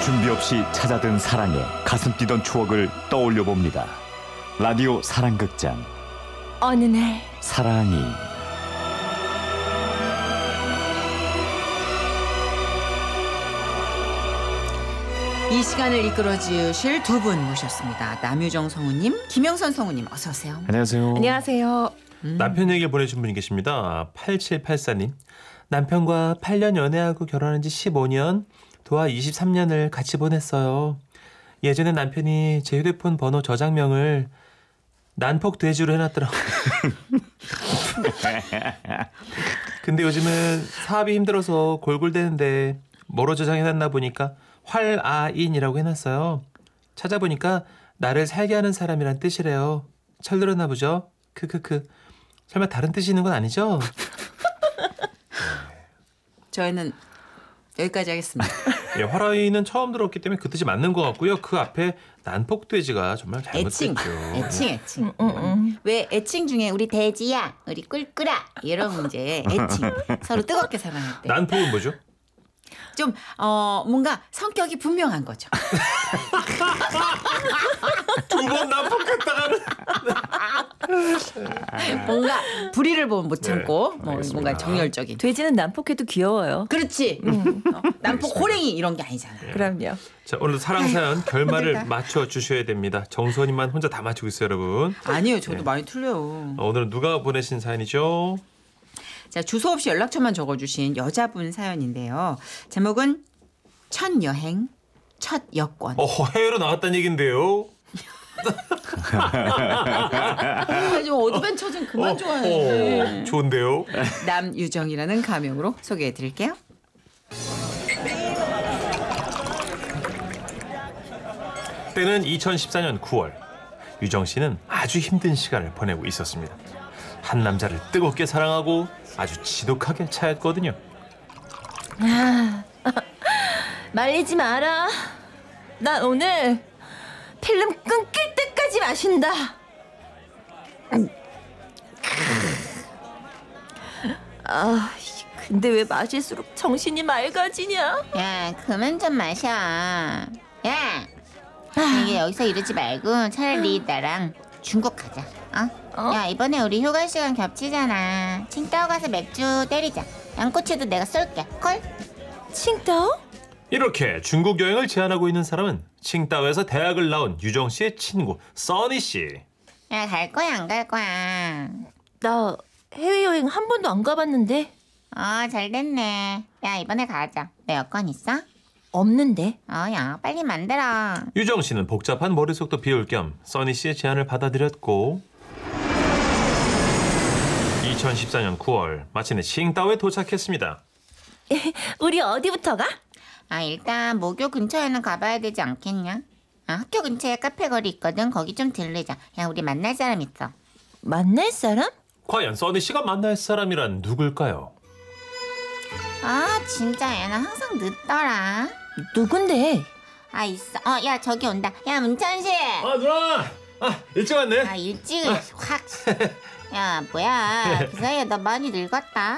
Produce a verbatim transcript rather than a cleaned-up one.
준비 없이 찾아든 사랑에 가슴 뛰던 추억을 떠올려 봅니다. 라디오 사랑극장 어느 날 사랑이. 이 시간을 이끌어 주실 두 분 모셨습니다. 남유정 성우님, 김영선 성우님 어서 오세요. 안녕하세요. 안녕하세요. 음. 남편 얘기를 보내주신 분이 계십니다. 팔칠팔사 님. 남편과 팔 년 연애하고 결혼한 지 십오 년, 도하 이십삼 년을 같이 보냈어요. 예전에 남편이 제 휴대폰 번호 저장명을 난폭 돼지로 해놨더라고요. 근데 요즘은 사업이 힘들어서 골골대는데 뭐로 저장해놨나 보니까 활아인이라고 해놨어요. 찾아보니까 나를 살게 하는 사람이란 뜻이래요. 철들었나 보죠? 크크크. 설마 다른 뜻이 있는 건 아니죠? 저희는 여기까지 하겠습니다. 예, 활아인은 처음 들었기 때문에 그 뜻이 맞는 것 같고요. 그 앞에 난폭돼지가 정말 애칭, 잘못됐죠. 애칭, 애칭. 음, 음. 왜 애칭 중에 우리 돼지야, 우리 꿀꿀아 이런 문제 애칭 서로 뜨겁게 사랑할 때. 난폭은 뭐죠? 좀 어, 뭔가 성격이 분명한 거죠. 두 번 난폭했다가는 뭔가 불의를 보면 못 참고 네, 뭐 알겠습니다. 뭔가 정열적인. 돼지는 난폭해도 귀여워요. 그렇지. 어, 난폭 호랭이 이런 게 아니잖아. 그럼요. 자, 오늘도 사랑 사연 결말을 힘들다. 맞춰 주셔야 됩니다. 정선이만 혼자 다 맞추고 있어요, 여러분. 아니에요. 저도 네. 많이 틀려요. 어, 오늘은 누가 보내신 사연이죠? 자, 주소 없이 연락처만 적어주신 여자분 사연인데요. 제목은 첫 여행, 첫 여권. 어, 해외로 나왔다는 얘긴데요. 아, 좀 어드벤처 좀 그만 어, 좋아해. 어, 좋은데요. 남유정이라는 가명으로 소개해드릴게요. 때는 이천십사 년 구월. 유정 씨는 아주 힘든 시간을 보내고 있었습니다. 한 남자를 뜨겁게 사랑하고 아주 지독하게 차였거든요. 말리지 마라. 나 오늘 필름 끊길 때까지 마신다. 아, 근데 왜 마실수록 정신이 맑아지냐? 야, 그만 좀 마셔. 야, 이게 여기서 이러지 말고 차라리 나랑 중국 가자. 어? 어? 야, 이번에 우리 휴가 시간 겹치잖아. 칭따오 가서 맥주 때리자. 양꼬치도 내가 쏠게. 콜? 칭따오? 이렇게 중국 여행을 제안하고 있는 사람은 칭따오에서 대학을 나온 유정 씨의 친구 써니 씨. 야, 갈 거야, 안 갈 거야? 나 해외여행 한 번도 안 가봤는데. 어, 잘 됐네. 야, 이번에 가자. 너 여권 있어? 없는데. 어, 야, 빨리 만들어. 유정 씨는 복잡한 머릿속도 비울 겸 써니 씨의 제안을 받아들였고 이천십사 년 구월 마침내 칭따오에 도착했습니다. 우리 어디부터 가? 아, 일단 모교 근처에는 가봐야 되지 않겠냐? 아, 학교 근처에 카페 거리 있거든. 거기 좀 들르자. 야, 우리 만날 사람 있어. 만날 사람? 과연 써니 씨가 만날 사람이란 누굴까요? 아, 진짜 얘는 항상 늦더라. 누군데? 아, 있어. 어, 야, 저기 온다. 야, 문찬 씨. 아 누나! 아 일찍 왔네. 아, 일찍 확. 야, 뭐야. 그 사이에 너 많이 늙었다.